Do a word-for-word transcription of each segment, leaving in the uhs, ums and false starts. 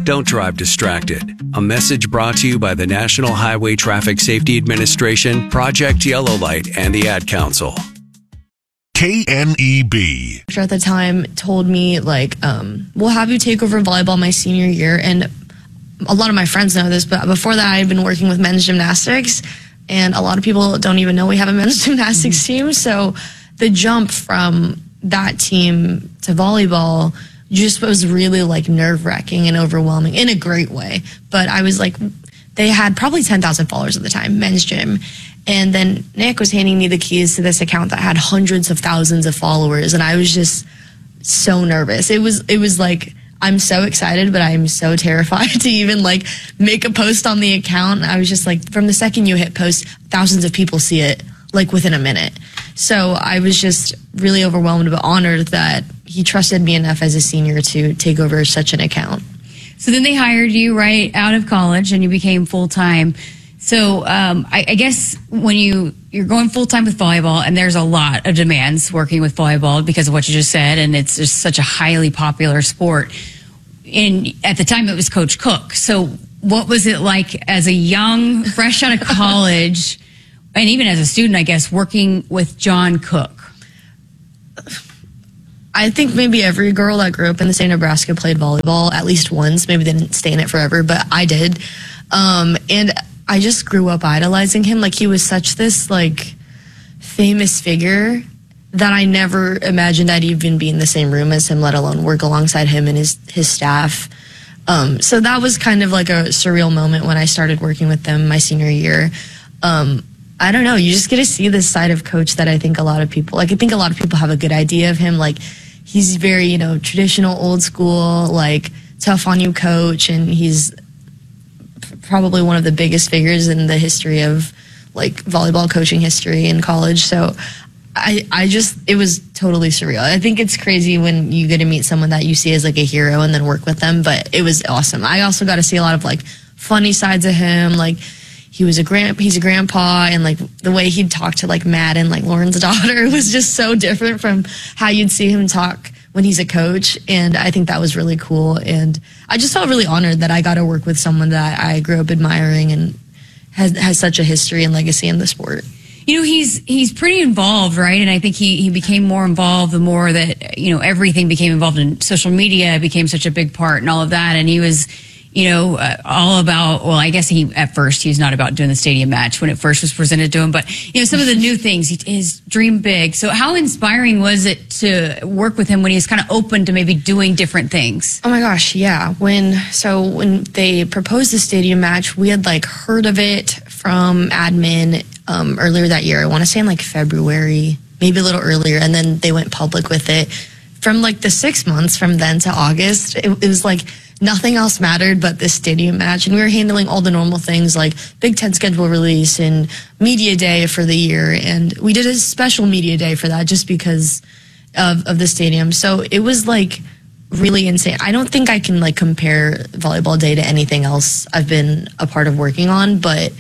Don't drive distracted. A message brought to you by the National Highway Traffic Safety Administration, Project Yellow Light, and the Ad Council. K N E B. At the time told me, like, um, we'll have you take over volleyball my senior year. And a lot of my friends know this, but before that I had been working with men's gymnastics, and a lot of people don't even know we have a men's gymnastics team. So the jump from that team to volleyball just was really like nerve-wracking and overwhelming in a great way. But I was like, they had probably ten thousand followers at the time, men's gym. And then Nick was handing me the keys to this account that had hundreds of thousands of followers. And I was just so nervous. It was, it was like, I'm so excited, but I'm so terrified to even like make a post on the account. I was just like, from the second you hit post, thousands of people see it like within a minute. So I was just really overwhelmed but honored that he trusted me enough as a senior to take over such an account. So then they hired you right out of college and you became full-time. So um, I, I guess when you, you're going full-time with volleyball, and there's a lot of demands working with volleyball because of what you just said, and it's just such a highly popular sport. And at the time it was Coach Cook. So what was it like as a young, fresh out of college, and even as a student, I guess, working with John Cook? I think maybe every girl that grew up in the state of Nebraska played volleyball at least once. Maybe they didn't stay in it forever, but I did. Um, and I just grew up idolizing him. Like, he was such this, like, famous figure that I never imagined I'd even be in the same room as him, let alone work alongside him and his, his staff. Um, so that was kind of like a surreal moment when I started working with them my senior year. Um, I don't know. You just get to see this side of Coach that I think a lot of people, like, I think a lot of people have a good idea of him. Like, he's very, you know, traditional, old school, like, tough on you coach, and he's probably one of the biggest figures in the history of, like, volleyball coaching history in college. So I, I just, it was totally surreal. I think it's crazy when you get to meet someone that you see as, like, a hero and then work with them, but it was awesome. I also got to see a lot of, like, funny sides of him, like, he was a grand, he's a grandpa, and like the way he'd talk to like Madden, like Lauren's daughter, was just so different from how you'd see him talk when he's a coach. And I think that was really cool. And I just felt really honored that I got to work with someone that I grew up admiring and has, has such a history and legacy in the sport. You know, he's he's pretty involved, right? And I think he, he became more involved the more that, you know, everything became involved in social media, became such a big part and all of that. And he was, you know, uh, all about, well, I guess he, at first, he's not about doing the stadium match when it first was presented to him, but, you know, some of the new things, he, his dream big. So how inspiring was it to work with him when he was kind of open to maybe doing different things? Oh my gosh, yeah. When, so when they proposed the stadium match, we had like heard of it from admin um, earlier that year. I want to say in like February, maybe a little earlier, and then they went public with it. From like the six months from then to August, it, it was like, nothing else mattered but this stadium match, and we were handling all the normal things like Big Ten schedule release and media day for the year, and we did a special media day for that just because of, of the stadium. So it was like really insane. I don't think I can like compare volleyball day to anything else I've been a part of working on, but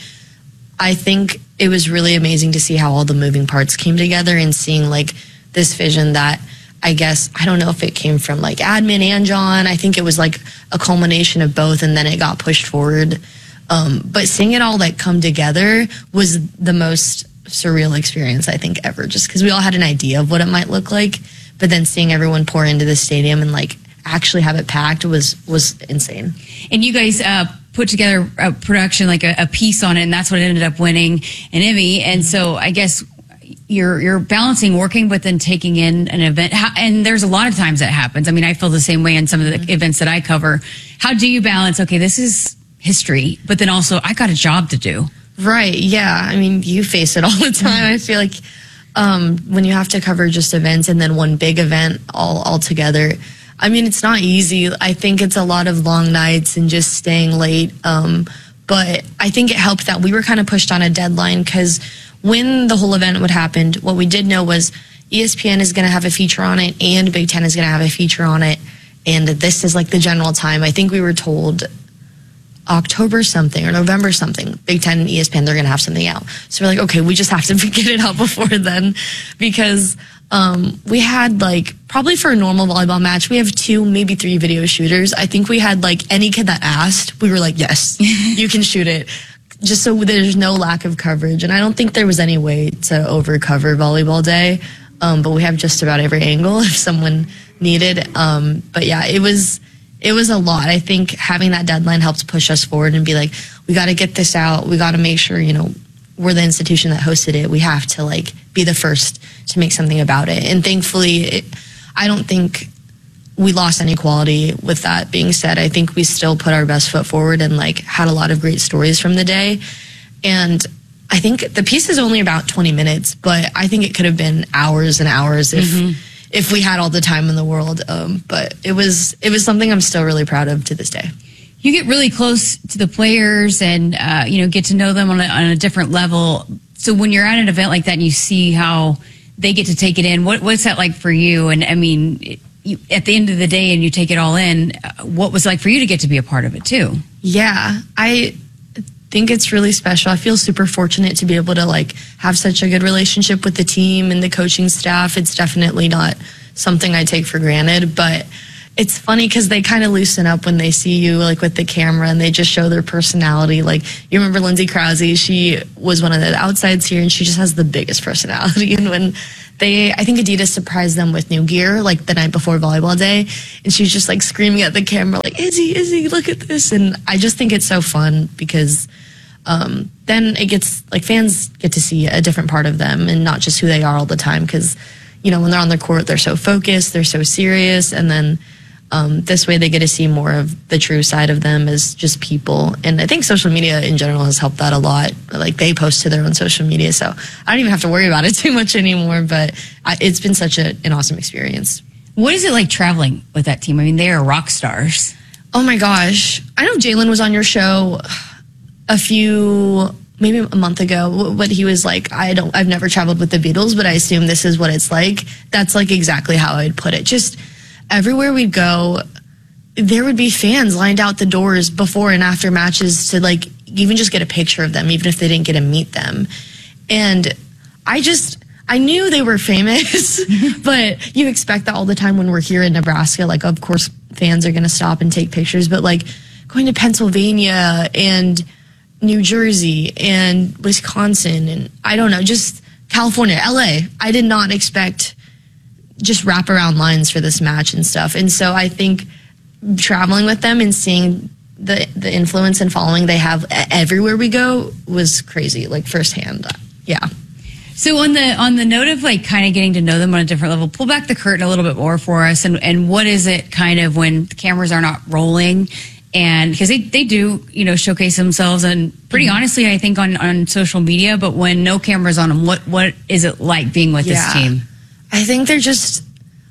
I think it was really amazing to see how all the moving parts came together and seeing like this vision that I guess, I don't know if it came from like admin and John. I think it was like a culmination of both, and then it got pushed forward. Um, but seeing it all like come together was the most surreal experience I think ever, just because we all had an idea of what it might look like, but then seeing everyone pour into the stadium and like actually have it packed was was insane. And you guys uh, put together a production, like a, a piece on it, and that's what ended up winning an Emmy. And so I guess You're you're balancing working, but then taking in an event. How, and there's a lot of times that happens. I mean, I feel the same way in some of the mm-hmm. events that I cover. How do you balance, okay, this is history, but then also I got a job to do? Right, yeah. I mean, you face it all the time. Mm-hmm. I feel like um, when you have to cover just events and then one big event all, all together, I mean, it's not easy. I think it's a lot of long nights and just staying late. Um, but I think it helped that we were kind of pushed on a deadline, because when the whole event would happen, what we did know was E S P N is going to have a feature on it and Big Ten is going to have a feature on it. And this is like the general time. I think we were told October something or November something. Big Ten and E S P N, they're going to have something out. So we're like, okay, we just have to get it out before then, because Um, we had like, probably for a normal volleyball match, we have two, maybe three video shooters. I think we had like any kid that asked, we were like, yes, you can shoot it. Just so there's no lack of coverage. And I don't think there was any way to over cover volleyball day. Um, but we have just about every angle if someone needed. Um, but yeah, it was, it was a lot. I think having that deadline helps push us forward and be like, we got to get this out. We got to make sure, you know, we're the institution that hosted it. We have to like be the first to make something about it. And thankfully, it, I don't think we lost any quality with that being said. I think we still put our best foot forward and like had a lot of great stories from the day. And I think the piece is only about twenty minutes, but I think it could have been hours and hours if mm-hmm. if we had all the time in the world. Um, but it was it was something I'm still really proud of to this day. You get really close to the players and, uh, you know, get to know them on a, on a different level. So when you're at an event like that and you see how they get to take it in, what, what's that like for you? And I mean, it, you, at the end of the day and you take it all in, uh, what was it like for you to get to be a part of it too? Yeah, I think it's really special. I feel super fortunate to be able to like have such a good relationship with the team and the coaching staff. It's definitely not something I take for granted, but it's funny because they kind of loosen up when they see you like with the camera and they just show their personality. Like you remember Lindsay Krause, she was one of the outsides here and she just has the biggest personality. And when they, I think Adidas surprised them with new gear like the night before volleyball day, and she's just like screaming at the camera like, Izzy, Izzy, look at this. And I just think it's so fun because um, then it gets like fans get to see a different part of them and not just who they are all the time. Because, you know, when they're on their court, they're so focused, they're so serious. And then Um, this way they get to see more of the true side of them as just people. And I think social media in general has helped that a lot. Like they post to their own social media, so I don't even have to worry about it too much anymore, but I, it's been such a, an awesome experience. What is it like traveling with that team? I mean, they are rock stars. Oh my gosh. I know Jalen was on your show a few, maybe a month ago, but he was like, I don't, I've never traveled with the Beatles, but I assume this is what it's like. That's like exactly how I'd put it. Just everywhere we'd go, there would be fans lined out the doors before and after matches to like even just get a picture of them, even if they didn't get to meet them. And I just, I knew they were famous, but you expect that all the time when we're here in Nebraska. Like, of course, fans are going to stop and take pictures, but like going to Pennsylvania and New Jersey and Wisconsin and I don't know, just California, L A, I did not expect just wrap around lines for this match and stuff. And so I think traveling with them and seeing the the influence and following they have everywhere we go was crazy, like firsthand. Yeah. So on the on the note of like kind of getting to know them on a different level, pull back the curtain a little bit more for us. And, and what is it kind of when the cameras are not rolling? And because they, they do, you know, showcase themselves and pretty mm-hmm. honestly, I think on, on social media, but when no cameras on them, what, what is it like being with yeah. this team? I think they're just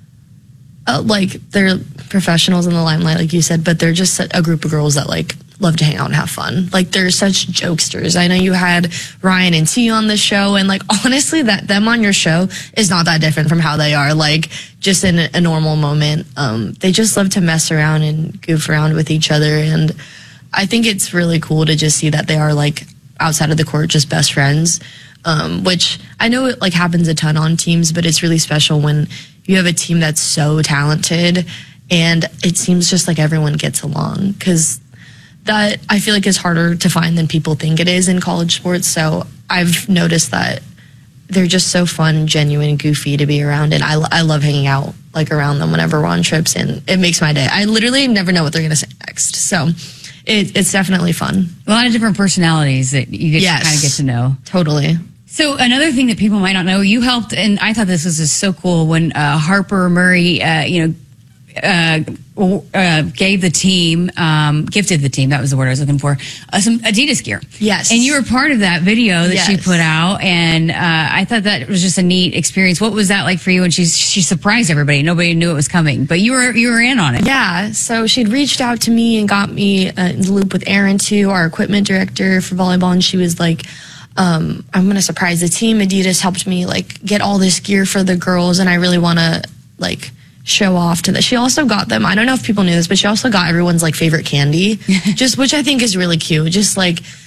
uh, like they're professionals in the limelight, like you said, but they're just a group of girls that like love to hang out and have fun. Like they're such jokesters. I know you had Ryan and T on the show, and like honestly, that them on your show is not that different from how they are. Like just in a, a normal moment, um, they just love to mess around and goof around with each other, and I think it's really cool to just see that they are like outside of the court just best friends. Um, which I know it like happens a ton on teams, but it's really special when you have a team that's so talented and it seems just like everyone gets along, because that I feel like is harder to find than people think it is in college sports. So I've noticed that they're just so fun, genuine, goofy to be around, and I, I love hanging out like around them whenever we're on trips, and it makes my day. I literally never know what they're going to say next. So it, it's definitely fun. A lot of different personalities that you get yes, to kind of get to know. Totally. So another thing that people might not know, you helped, and I thought this was just so cool when uh, Harper Murray, uh, you know, uh, uh, gave the team, um, gifted the team. That was the word I was looking for. Uh, some Adidas gear. Yes. And you were part of that video that yes. she put out, and uh, I thought that was just a neat experience. What was that like for you? And she she surprised everybody. Nobody knew it was coming, but you were you were in on it. Yeah. So she'd reached out to me and got me uh, in the loop with Erin too, our equipment director for volleyball, and she was like, Um, I'm going to surprise the team. Adidas helped me like get all this gear for the girls, and I really want to like show off to that. She also got them, I don't know if people knew this, but she also got everyone's like favorite candy, just which I think is really cute. Just like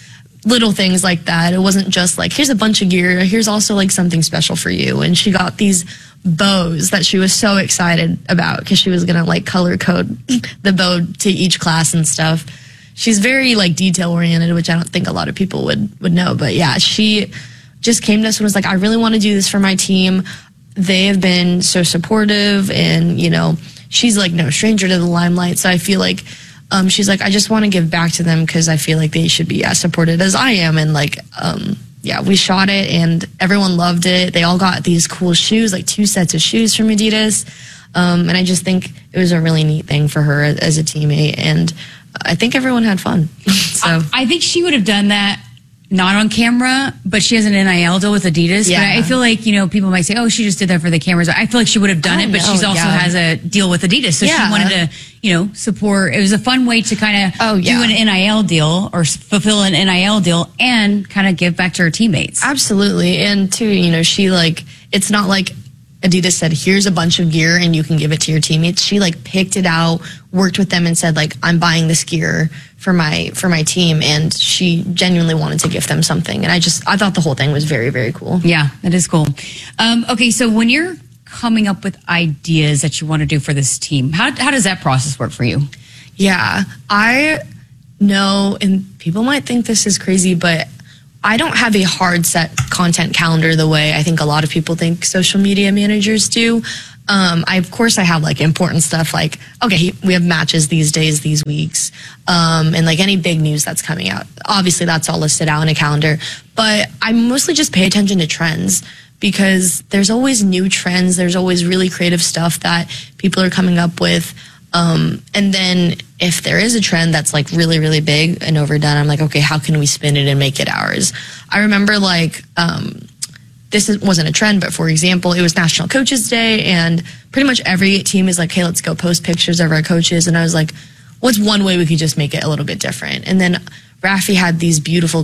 little things like that. It wasn't just like, here's a bunch of gear, here's also like something special for you. And she got these bows that she was so excited about because she was gonna like color code the bow to each class and stuff. She's very like detail oriented, which I don't think a lot of people would would know. But yeah, she just came to us and was like, I really want to do this for my team. They have been so supportive, and you know, she's like no stranger to the limelight. So I feel like um, she's like, I just want to give back to them because I feel like they should be as supported as I am. And like, um, yeah, we shot it and everyone loved it. They all got these cool shoes, like two sets of shoes from Adidas. Um, and I just think it was a really neat thing for her as a teammate. And I think everyone had fun. So I, I think she would have done that not on camera, but she has an N I L deal with Adidas. Yeah. But I feel like, you know, people might say, oh, she just did that for the cameras. I feel like she would have done I it, but know, she's also yeah. has a deal with Adidas. So Yeah. she wanted to, you know, support. It was a fun way to kind of Oh, yeah. do an N I L deal or s- fulfill an N I L deal and kind of give back to her teammates. absolutely. And too, you know, she like, it's not like Adidas said, here's a bunch of gear and you can give it to your teammates. She like picked it out, worked with them and said like, I'm buying this gear for my, for my team. And she genuinely wanted to gift them something. And I just, I thought the whole thing was very, very cool. Yeah, that is cool. Um, okay, so when you're coming up with ideas that you want to do for this team, how, how does that process work for you? Yeah, I know, and people might think this is crazy, but I don't have a hard set content calendar the way I think a lot of people think social media managers do. Um, I, of course, I have like important stuff like, okay, we have matches these days, these weeks, um, and like any big news that's coming out. Obviously, that's all listed out in a calendar, but I mostly just pay attention to trends because there's always new trends. There's always really creative stuff that people are coming up with. Um, and then if there is a trend that's like really, really big and overdone, I'm like, okay, how can we spin it and make it ours? I remember like, um, this is, wasn't a trend, but for example, it was National Coaches Day and pretty much every team is like, hey, let's go post pictures of our coaches. And I was like, what's one way we could just make it a little bit different? And then Rafi had these beautiful